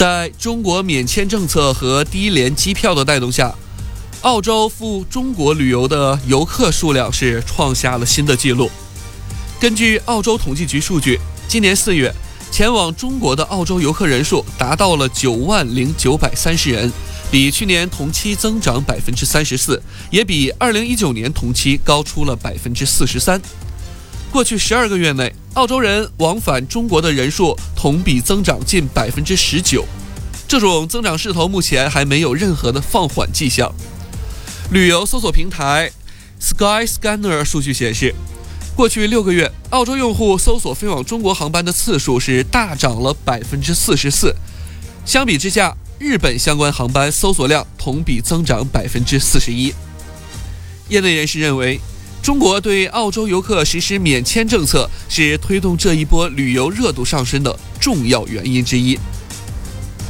在中国免签政策和低廉机票的带动下，澳洲赴中国旅游的游客数量是创下了新的纪录。根据澳洲统计局数据，今年4月前往中国的澳洲游客人数达到了90930人，比去年同期增长34%，也比2019年同期高出了43%。过去12个月内，澳洲人往返中国的人数同比增长近19%，这种增长势头目前还没有任何的放缓迹象。旅游搜索平台 Skyscanner 数据显示，过去6个月，澳洲用户搜索飞往中国航班的次数是大涨了44%。相比之下，日本相关航班搜索量同比增长41%。业内人士认为，中国对澳洲游客实施免签政策是推动这一波旅游热度上升的重要原因之一。